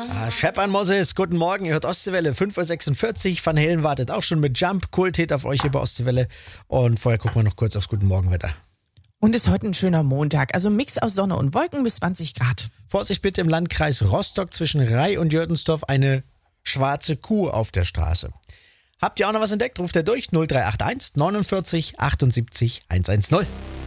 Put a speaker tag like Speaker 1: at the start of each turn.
Speaker 1: Shepard Moses, guten Morgen, ihr hört Ostseewelle, 5.46 Uhr, Van Halen wartet auch schon mit Jump, Kulthit auf euch hier bei Ostseewelle und vorher gucken wir noch kurz aufs Guten Morgenwetter.
Speaker 2: Und ist heute ein schöner Montag, also Mix aus Sonne und Wolken bis 20 Grad.
Speaker 1: Vorsicht bitte im Landkreis Rostock zwischen Rai und Jördensdorf eine schwarze Kuh auf der Straße. Habt ihr auch noch was entdeckt? Ruft ihr durch 0381 49 78 110.